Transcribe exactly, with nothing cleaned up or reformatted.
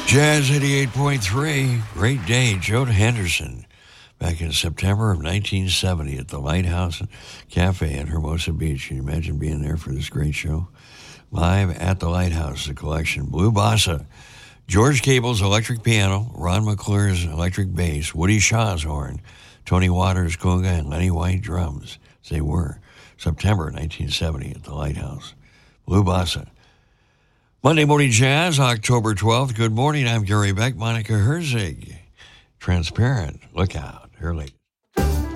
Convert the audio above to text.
Jazz eighty-eight point three, great day. Joe Henderson, back in September of nineteen seventy at the Lighthouse Cafe in Hermosa Beach. Can you imagine being there for this great show? Live at the Lighthouse, the collection. Blue Bossa, George Cable's electric piano, Ron McClure's electric bass, Woody Shaw's horn, Tony Waters' conga, and Lenny White drums. As they were. September nineteen seventy at the Lighthouse. Blue Bossa. Monday Morning Jazz, October twelfth. Good morning. I'm Gary Beck, Monica Herzig. Transparent. Look out. Her latest.